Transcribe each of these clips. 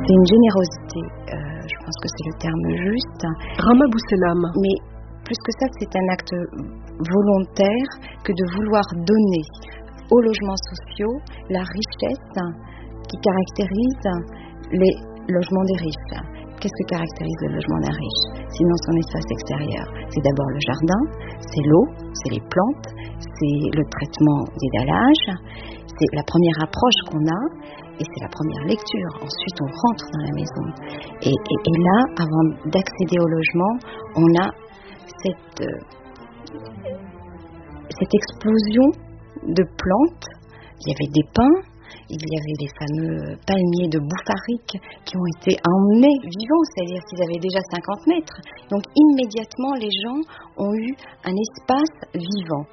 C'est une générosité, je pense que c'est le terme juste. Rama Bousselam. Mais plus que ça, c'est un acte volontaire que de vouloir donner aux logements sociaux la richesse qui caractérise les logements des riches. Qu'est-ce que caractérise le logement d'un riche? Sinon son espace extérieur. C'est d'abord le jardin, c'est l'eau, c'est les plantes, c'est le traitement des dallages, c'est la première approche qu'on a et c'est la première lecture. Ensuite, on rentre dans la maison. Et là, avant d'accéder au logement, on a cette explosion de plantes. Il y avait des pins, il y avait les fameux palmiers de Bouffarique qui ont été emmenés vivants, c'est-à-dire qu'ils avaient déjà 50 mètres. Donc immédiatement, les gens ont eu un espace vivant.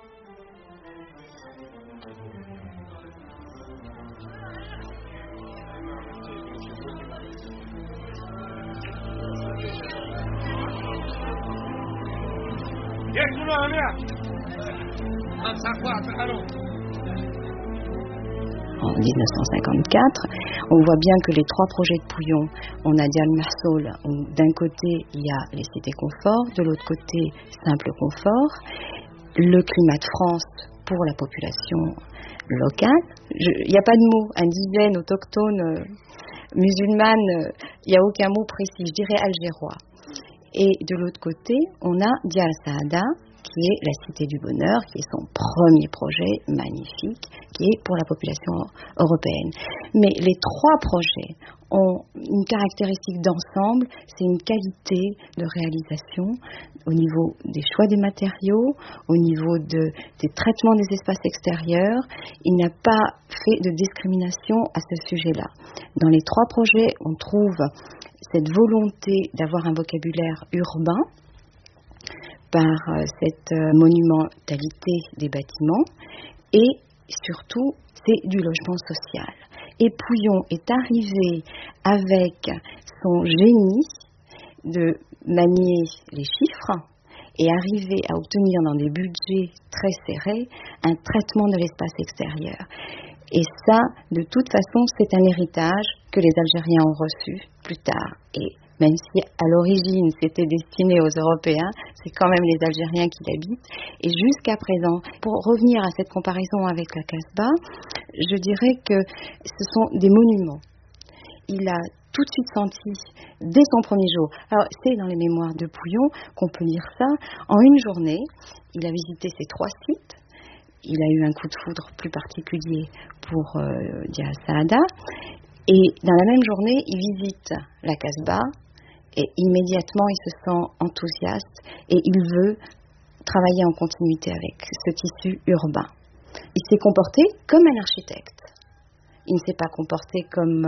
En 1954, on voit bien que les trois projets de Pouillon, on a Diane Marceau, où d'un côté il y a les cités confort, de l'autre côté simple confort, le climat de France pour la population locale. Il n'y a pas de mot, indigène, autochtone, musulmane, il n'y a aucun mot précis, je dirais algérois. Et de l'autre côté, on a Dia Saada, qui est la Cité du Bonheur, qui est son premier projet magnifique, qui est pour la population européenne. Mais les trois projets ont une caractéristique d'ensemble, c'est une qualité de réalisation au niveau des choix des matériaux, au niveau des traitements des espaces extérieurs. Il n'y a pas fait de discrimination à ce sujet-là. Dans les trois projets, on trouve cette volonté d'avoir un vocabulaire urbain, par cette monumentalité des bâtiments, et surtout c'est du logement social. Et Pouillon est arrivé avec son génie de manier les chiffres et arrivé à obtenir dans des budgets très serrés un traitement de l'espace extérieur. Et ça, de toute façon, c'est un héritage que les Algériens ont reçu plus tard. Et même si à l'origine c'était destiné aux Européens, c'est quand même les Algériens qui l'habitent. Et jusqu'à présent, pour revenir à cette comparaison avec la Casbah, je dirais que ce sont des monuments. Il a tout de suite senti, dès son premier jour, alors c'est dans les mémoires de Pouillon qu'on peut lire ça, en une journée, il a visité ces trois sites. Il a eu un coup de foudre plus particulier pour Dia Saada. Et dans la même journée, il visite la Casbah et immédiatement il se sent enthousiaste et il veut travailler en continuité avec ce tissu urbain. Il s'est comporté comme un architecte. Il ne s'est pas comporté comme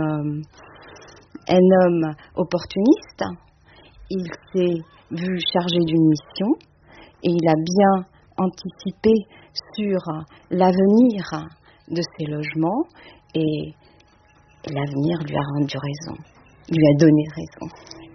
un homme opportuniste. Il s'est vu chargé d'une mission et il a bien anticipé sur l'avenir de ces logements et l'avenir lui a rendu raison, lui a donné raison.